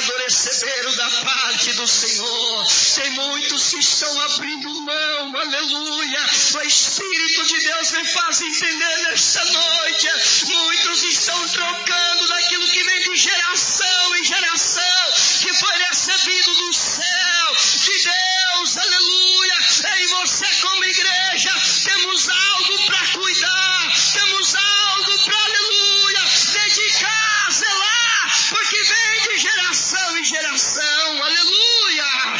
pecado receberam da parte do Senhor. Tem muitos que estão abrindo mão, aleluia. O Espírito de Deus me faz entender nesta noite. Muitos estão trocando daquilo que vem de geração em geração, que foi recebido do